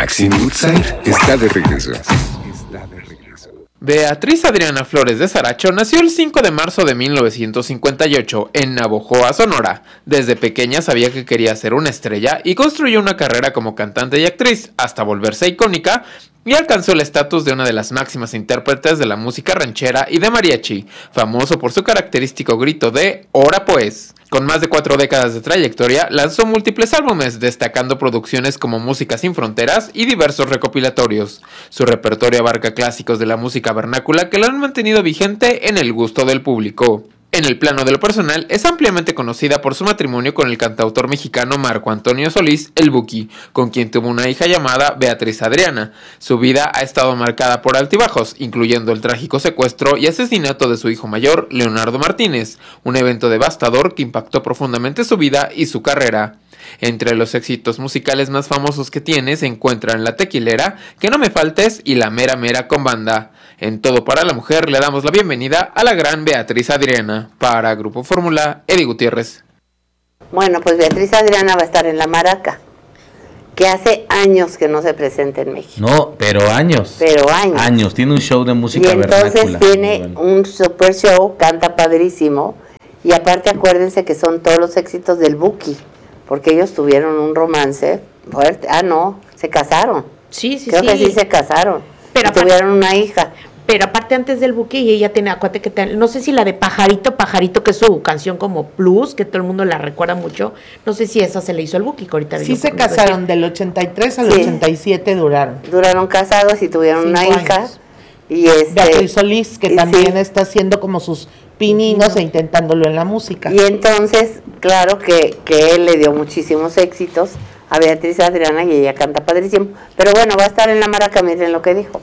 Maxine Woodside está de regreso. Beatriz Adriana Flores de Saracho nació el 5 de marzo de 1958 en Navojoa, Sonora. Desde pequeña sabía que quería ser una estrella y construyó una carrera como cantante y actriz hasta volverse icónica y alcanzó el estatus de una de las máximas intérpretes de la música ranchera y de mariachi, famoso por su característico grito de "Ora pues". Con más de 4 décadas de trayectoria, lanzó múltiples álbumes, destacando producciones como Música sin Fronteras y diversos recopilatorios. Su repertorio abarca clásicos de la música vernácula que lo han mantenido vigente en el gusto del público. En el plano de lo personal, es ampliamente conocida por su matrimonio con el cantautor mexicano Marco Antonio Solís, el Buki, con quien tuvo una hija llamada Beatriz Adriana. Su vida ha estado marcada por altibajos, incluyendo el trágico secuestro y asesinato de su hijo mayor, Leonardo Martínez, un evento devastador que impactó profundamente su vida y su carrera. Entre los éxitos musicales más famosos que tiene se encuentran La Tequilera, Que no me faltes y La Mera Mera con Banda. En Todo para la Mujer le damos la bienvenida a la gran Beatriz Adriana. Para Grupo Fórmula, Eddie Gutiérrez. Bueno, pues Beatriz Adriana va a estar en La Maraca, que hace años que no se presenta en México. No, pero años. Años, tiene un show de música vernácula. Y entonces tiene un super show, canta padrísimo, y aparte acuérdense que son todos los éxitos del Buki, porque ellos tuvieron un romance fuerte. Ah, no, se casaron. Creo que sí se casaron. Pero tuvieron una hija. Pero aparte antes del Buki ella tenía, acuérdate que no sé si la de Pajarito, que es su canción como plus, que todo el mundo la recuerda mucho, no sé si esa se le hizo al Buki, que ahorita sí se casaron, del 83 al 87 duraron casados y tuvieron una hija. Años. Y Beatriz Solís, que también está haciendo como sus pininos e intentándolo en la música. Y entonces, claro que él le dio muchísimos éxitos a Beatriz Adriana y ella canta padrísimo. Pero bueno, va a estar en La Maraca, miren lo que dijo.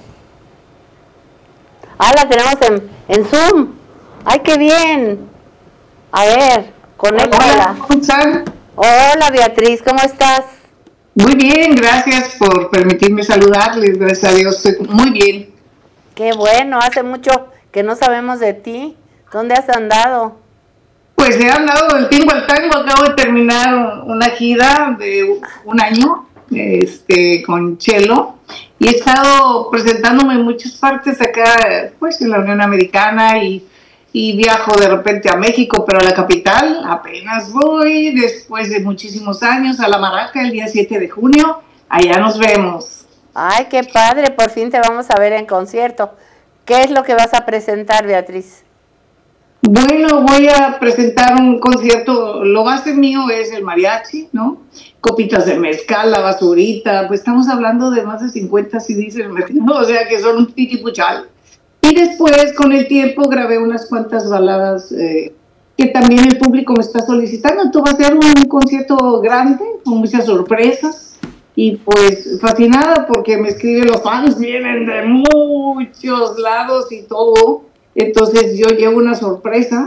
Ah, la tenemos en Zoom. ¡Ay, qué bien! A ver, conéctala. Hola, Beatriz, ¿cómo estás? Muy bien, gracias por permitirme saludarles, gracias a Dios, estoy muy bien. Qué bueno, hace mucho que no sabemos de ti. ¿Dónde has andado? Pues he andado del tingo al tango, acabo de terminar una gira de un año con Chelo y he estado presentándome en muchas partes acá, pues en la Unión Americana y viajo de repente a México, pero a la capital apenas voy después de muchísimos años a La Maraca el día 7 de junio, allá nos vemos. Ay, qué padre, por fin te vamos a ver en concierto. ¿Qué es lo que vas a presentar, Beatriz? Bueno, voy a presentar un concierto, lo base mío es el mariachi, ¿no? Copitas de mezcal, la basurita, pues estamos hablando de más de 50 CDs del mercado, o sea que son un titipuchal. Y después, con el tiempo, grabé unas cuantas baladas que también el público me está solicitando. Entonces va a ser un concierto grande, con muchas sorpresas. Y pues fascinada porque me escriben los fans, vienen de muchos lados y todo. Entonces yo llevo una sorpresa,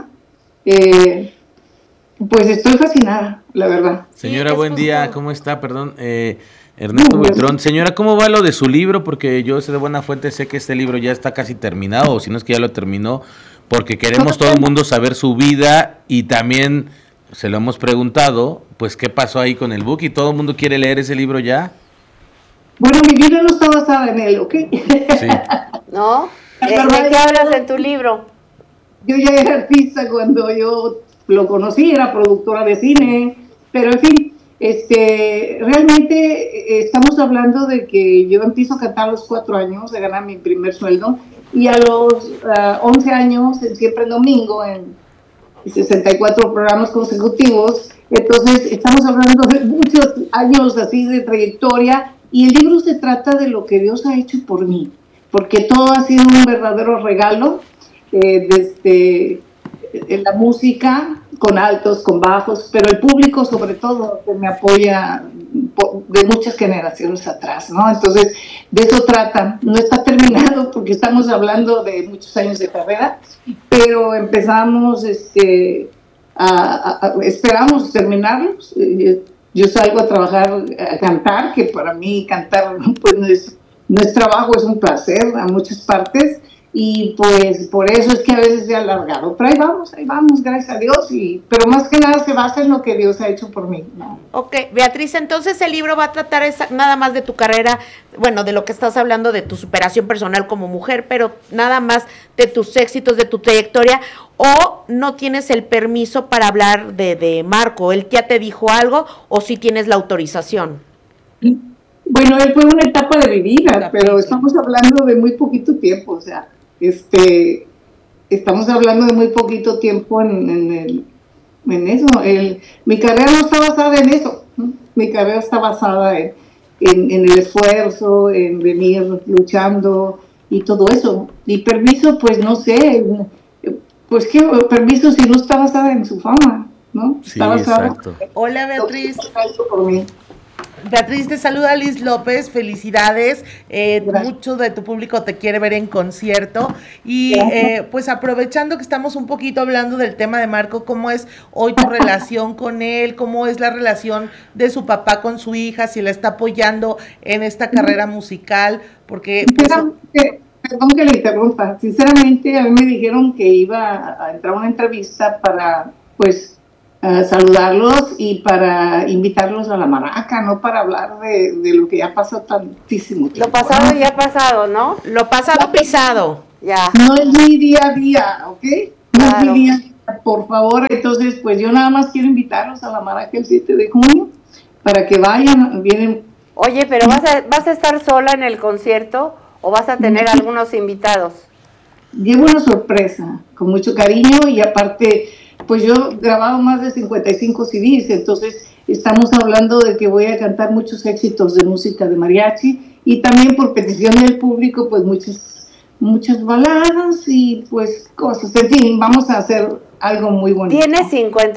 pues estoy fascinada, la verdad. Señora, buen día, ¿cómo está? Perdón, Ernesto Buitrón. Señora, ¿cómo va lo de su libro? Porque yo sé de buena fuente, sé que este libro ya está casi terminado, o si no es que ya lo terminó, porque queremos todo el mundo saber su vida y también se lo hemos preguntado, pues qué pasó ahí con el Buki, ¿todo el mundo quiere leer ese libro ya? Bueno, mi vida no está basada en él, ¿ok? Sí. ¿No? ¿De qué hablas en tu libro? Yo ya era artista cuando yo lo conocí, era productora de cine, pero en fin, realmente estamos hablando de que yo empiezo a cantar a los 4 años, de ganar mi primer sueldo, y a los 11 años, siempre el domingo, en 64 programas consecutivos, entonces estamos hablando de muchos años así de trayectoria, y el libro se trata de lo que Dios ha hecho por mí, porque todo ha sido un verdadero regalo, desde la música, con altos, con bajos, pero el público sobre todo que me apoya de muchas generaciones atrás, ¿no? Entonces, de eso trata. No está terminado porque estamos hablando de muchos años de carrera, pero empezamos, esperamos terminarlos. Yo salgo a trabajar, a cantar, que para mí cantar pues no es trabajo, es un placer a muchas partes, y pues por eso es que a veces se ha alargado, pero ahí vamos, gracias a Dios, pero más que nada se basa en lo que Dios ha hecho por mí, ¿no? Ok, Beatriz, entonces el libro va a tratar nada más de tu carrera, bueno, de lo que estás hablando, de tu superación personal como mujer, pero nada más de tus éxitos, de tu trayectoria, o no tienes el permiso para hablar de Marco, ¿él ya te dijo algo o sí tienes la autorización? Bueno, fue una etapa de mi vida, pero estamos hablando de muy poquito tiempo, o sea, estamos hablando de muy poquito tiempo en eso. Mi carrera no está basada en eso, ¿no? Mi carrera está basada en el esfuerzo, en venir luchando y todo eso. Y permiso, pues no sé, pues qué permiso si no está basada en su fama, ¿no? Sí, está basada. exacto. Hola, Beatriz. Por mí. Beatriz, te saluda Liz López, felicidades, mucho de tu público te quiere ver en concierto y pues aprovechando que estamos un poquito hablando del tema de Marco, ¿cómo es hoy tu relación con él? ¿Cómo es la relación de su papá con su hija? Si la está apoyando en esta carrera musical, porque... Pues, perdón que le interrumpa, sinceramente a mí me dijeron que iba a entrar a una entrevista para pues saludarlos y para invitarlos a la maraca, no para hablar de lo que ya pasó tantísimo tiempo. Lo pasado ya pasado, ¿no? Lo pasado pisado. Ya. No es mi día a día, ¿ok? No Claro. es mi día a día, por favor. Entonces, pues yo nada más quiero invitarlos a la maraca el 7 de junio para que vayan, vienen. Oye, pero ¿vas a estar sola en el concierto o vas a tener algunos invitados? Llevo una sorpresa, con mucho cariño, y aparte, pues yo he grabado más de 55 CDs, entonces estamos hablando de que voy a cantar muchos éxitos de música de mariachi y también por petición del público, pues muchas baladas y pues cosas. En fin, vamos a hacer algo muy bonito. ¿Tienes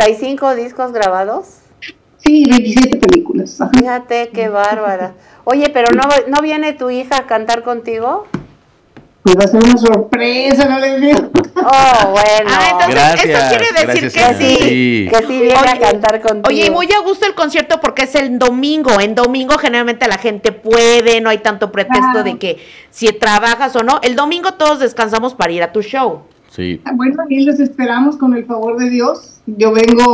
55 discos grabados? Sí, 27 películas. Ajá. Fíjate, qué bárbara. Oye, pero ¿no viene tu hija a cantar contigo? Pues va a ser una sorpresa, no les digo. Oh, bueno. Entonces, Gracias, esto quiere decir gracias, que señora. sí. Que sí viene a cantar contigo. Oye, y muy a gusto el concierto porque es el domingo. En domingo generalmente la gente puede, no hay tanto pretexto de que si trabajas o no. El domingo todos descansamos para ir a tu show. Sí. Bueno, bien, los esperamos con el favor de Dios. Yo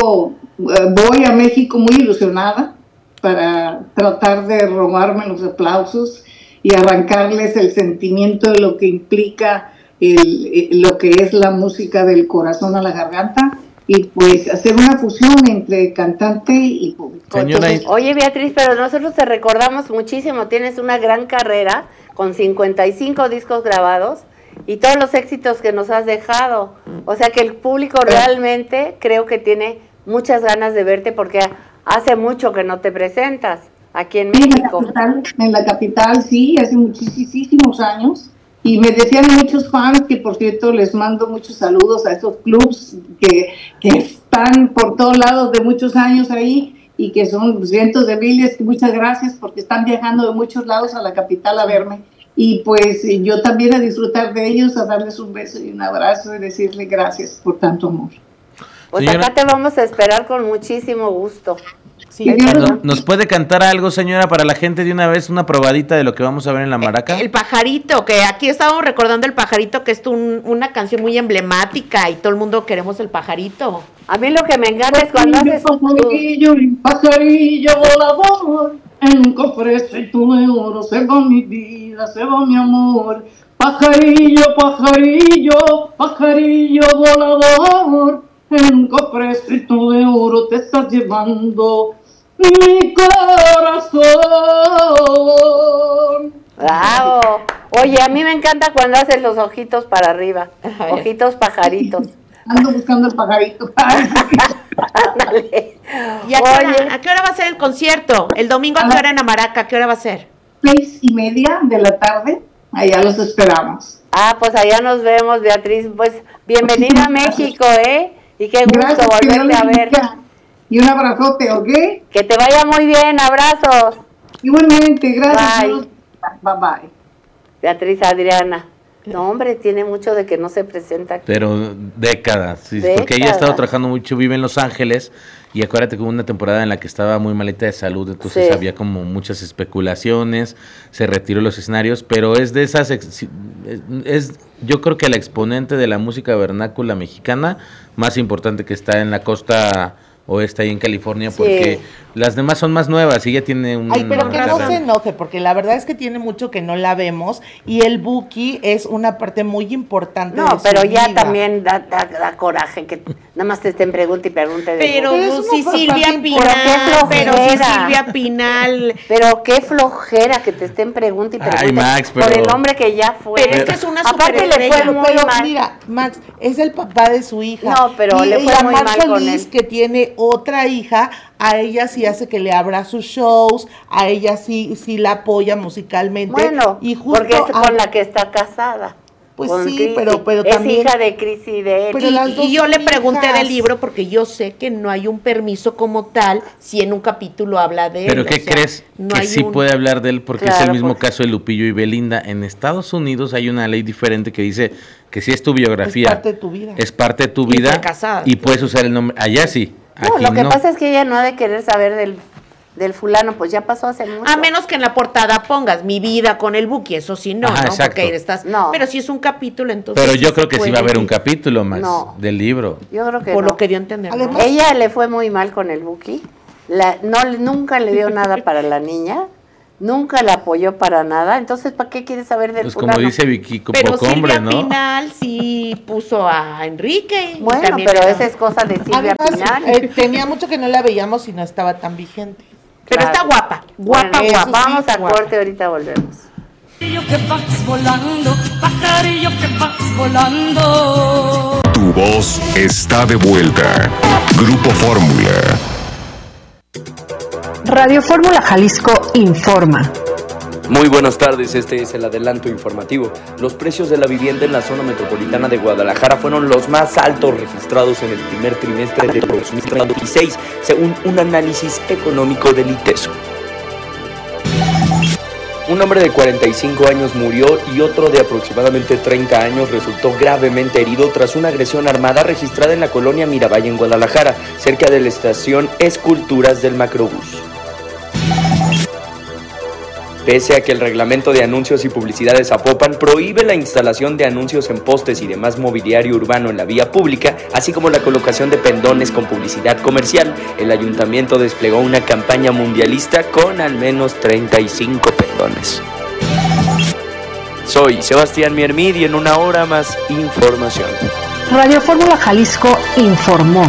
voy a México muy ilusionada para tratar de robarme los aplausos y arrancarles el sentimiento de lo que implica lo que es la música del corazón a la garganta y pues hacer una fusión entre cantante y público. Señora, Entonces, Oye, Beatriz, pero nosotros te recordamos muchísimo. Tienes una gran carrera con 55 discos grabados y todos los éxitos que nos has dejado. O sea que el público realmente creo que tiene muchas ganas de verte porque hace mucho que no te presentas aquí en México. En la capital, sí, hace muchísimos años. Y me decían muchos fans, que por cierto les mando muchos saludos a esos clubs que están por todos lados de muchos años ahí y que son cientos de miles. Muchas gracias porque están viajando de muchos lados a la capital a verme. Y pues yo también a disfrutar de ellos, a darles un beso y un abrazo y decirles gracias por tanto amor. Pues Señora, acá te vamos a esperar con muchísimo gusto. sí, ¿Nos puede cantar algo, señora, para la gente de una vez, una probadita de lo que vamos a ver en la maraca? El pajarito, que aquí estábamos recordando el pajarito, que es una canción muy emblemática y todo el mundo queremos el pajarito. A mí lo que me encanta es cuando haces Pajarillo volador, en un cofrecito de oro se va mi vida, se va mi amor. Pajarillo, pajarillo, pajarillo volador, en un cofrecito de oro te estás llevando mi corazón. ¡Bravo! Oye, a mí me encanta cuando haces los ojitos para arriba. Ojitos pajaritos. Ando buscando el pajarito. Ándale. ¿Y a qué hora va a ser el concierto? El domingo a qué hora en Amaraca, ¿a qué hora va a ser? 6:30 de la tarde, allá los esperamos. Ah, pues allá nos vemos, Beatriz. Pues bienvenida a México, ¿eh? Y qué gusto Gracias, que Dios volverte les a ver. bendiga. Y un abrazote, ¿ok? Que te vaya muy bien, abrazos. Igualmente, gracias. Bye. Dios. Bye bye. Beatriz Adriana. No, hombre, tiene mucho de que no se presenta aquí. Pero décadas, sí, Décadas. porque ella ha estado trabajando mucho, vive en Los Ángeles y acuérdate que hubo una temporada en la que estaba muy malita de salud, entonces Sí. había como muchas especulaciones, se retiró los escenarios, pero es de esas, yo creo que la exponente de la música vernácula mexicana más importante que está en la costa oeste ahí en California, Sí. porque las demás son más nuevas y ella tiene un... Ay, pero que no carrera. se enoje, porque la verdad es que tiene mucho que no la vemos y el Buki es una parte muy importante No, de su pero ya vida. también da coraje que nada más te estén pregunte y pregunte de Pero Pero es si una Silvia parte Pinal, importante. pero si Flojera. Silvia Pinal. Pero qué flojera que te estén pregunte y Ay, pregunte Max, por pero- el hombre que ya fue. Pero es que es una Aparte le superestrella. fue muy Pero mal. mira, Max, es el papá de su hija. No, pero le fue a muy Marcia mal con Liz, él. que tiene otra hija, a ella sí hace que le abra sus shows, a ella sí la apoya musicalmente. Bueno, y justo porque es a- con la que está casada. Pues con sí, Chrissy. pero es también- hija de Cris y de él. Pero las dos Y yo son le pregunté hijas. del libro porque yo sé que no hay un permiso como tal si en un capítulo habla de él. ¿Pero o qué sea, crees? no Que hay sí un- puede hablar de él porque es Claro, el mismo porque- caso de Lupillo y Belinda. En Estados Unidos hay una ley diferente que dice que si es tu biografía, Es parte de tu vida. es parte de tu Y vida fue casada. y puedes usar el nombre. Allá sí, No, aquí lo que no. pasa es que ella no ha de querer saber del fulano, pues ya pasó hace mucho. A menos que en la portada pongas mi vida con el Buki, eso sí no, Ajá, ¿no? exacto. Porque ahí estás. No. Pero si es un capítulo, entonces. Pero yo sí creo se que sí va a haber puede, un capítulo más No. del libro. Yo creo que Por no. lo que dio a entender. ¿no? Además- Ella le fue muy mal con el Buki. Nunca le dio nada para la niña. Nunca la apoyó para nada. Entonces, ¿para qué quiere saber del Pues fulano? como dice Vicky, Pero poco hombre, Silvia ¿no? Pinal sí puso a Enrique. y Bueno, también pero era- esa es cosa de Silvia Además, Pinal. tenía mucho que no la veíamos y no estaba tan vigente. Pero Claro. está guapa. Guapa, Bueno, guapa. sí, Vamos a guapa. corte, ahorita volvemos. Pajarillo que vas volando, pajarillo que vas volando. Tu voz está de vuelta. Grupo Fórmula. Radio Fórmula Jalisco informa. Muy buenas tardes, este es el adelanto informativo. Los precios de la vivienda en la zona metropolitana de Guadalajara fueron los más altos registrados en el primer trimestre de 2016, según un análisis económico del ITESO. Un hombre de 45 años murió y otro de aproximadamente 30 años resultó gravemente herido tras una agresión armada registrada en la colonia Miravalle en Guadalajara, cerca de la estación Esculturas del Macrobús. Pese a que el reglamento de anuncios y publicidad de Zapopan prohíbe la instalación de anuncios en postes y demás mobiliario urbano en la vía pública, así como la colocación de pendones con publicidad comercial, el ayuntamiento desplegó una campaña mundialista con al menos 35 pendones. Soy Sebastián Miermid y en una hora más información. Radio Fórmula Jalisco informó.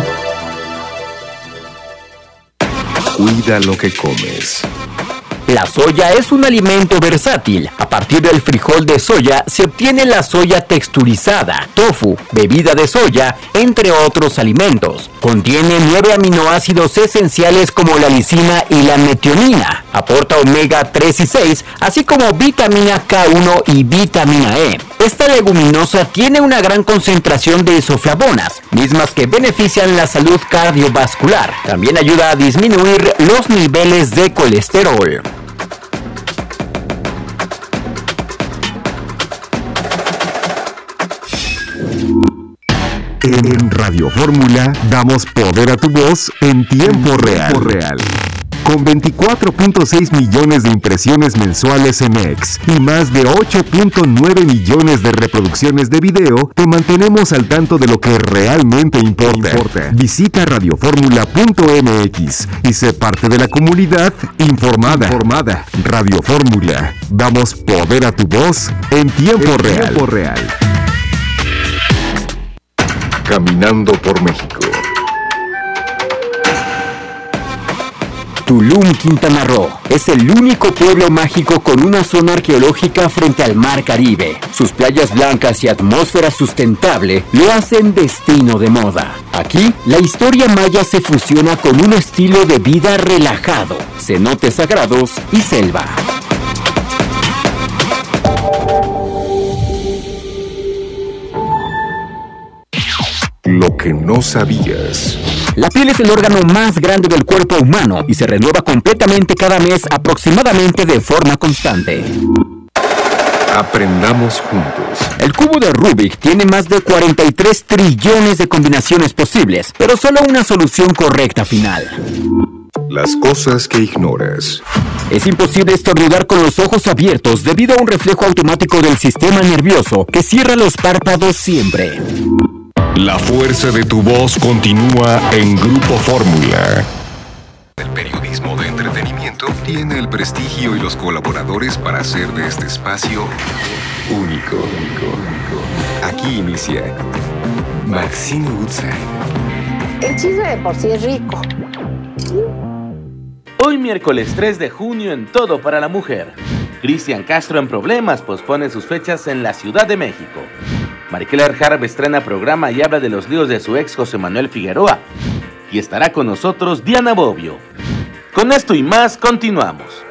Cuida lo que comes. La soya es un alimento versátil. A partir del frijol de soya se obtiene la soya texturizada, tofu, bebida de soya, entre otros alimentos. Contiene 9 aminoácidos esenciales como la lisina y la metionina. Aporta omega 3 y 6, así como vitamina K1 y vitamina E. Esta leguminosa tiene una gran concentración de isoflavonas, mismas que benefician la salud cardiovascular. También ayuda a disminuir los niveles de colesterol. En Radio Fórmula damos poder a tu voz en tiempo real. Con 24.6 millones de impresiones mensuales en X y más de 8.9 millones de reproducciones de video, te mantenemos al tanto de lo que realmente importa. Visita radioformula.mx y sé parte de la comunidad informada. Radio Fórmula, damos poder a tu voz en tiempo real. Caminando por México. Tulum, Quintana Roo, es el único pueblo mágico con una zona arqueológica frente al Mar Caribe. Sus playas blancas y atmósfera sustentable lo hacen destino de moda. Aquí, la historia maya se fusiona con un estilo de vida relajado, cenotes sagrados y selva. Lo que no sabías. La piel es el órgano más grande del cuerpo humano y se renueva completamente cada mes aproximadamente de forma constante. Aprendamos juntos. El cubo de Rubik tiene más de 43 trillones de combinaciones posibles, pero solo una solución correcta final. Las cosas que ignoras. Es imposible estornudar con los ojos abiertos debido a un reflejo automático del sistema nervioso que cierra los párpados siempre. La fuerza de tu voz continúa en Grupo Fórmula. El periodismo de entretenimiento tiene el prestigio y los colaboradores para hacer de este espacio único. Aquí inicia Maxine Woodside. El chisme de por sí es rico. Hoy miércoles 3 de junio en Todo para la Mujer. Cristian Castro en problemas pospone sus fechas en la Ciudad de México. Mariquela Harb estrena programa y habla de los líos de su ex José Manuel Figueroa. Y estará con nosotros Diana Bobbio. Con esto y más, continuamos.